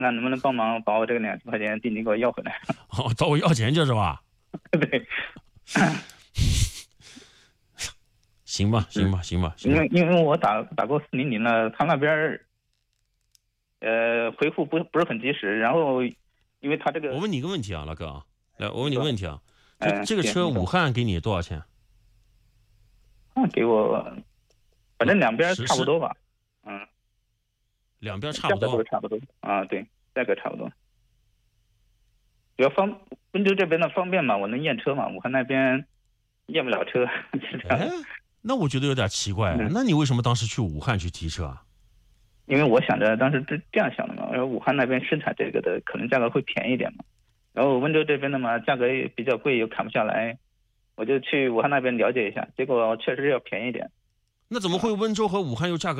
那能不能帮忙把我这个2000块钱定金给我要回来？ 哦，找我要钱去是吧？ 对， 行吧。 因为我打过400了，他那边回复不是很及时，然后因为他这个， 我问你个问题啊，老哥啊，来，我问你个问题啊，这个行车武汉给你多少钱？ 给我，反正两边差不多吧， 两边差价格不多都差不多啊，对，价格差不多。主要温州这边的方便嘛，我能验车嘛，武汉那边验不了车，是这样的。 那我觉得有点奇怪啊。那你为什么当时去武汉去提车啊？ 因为我想着当时这样想的嘛，武汉那边生产这个的可能价格会便宜一点嘛，然后温州这边的嘛价格也比较贵，又砍不下来，我就去武汉那边了解一下，结果确实要便宜一点。 那怎么会温州和武汉又价格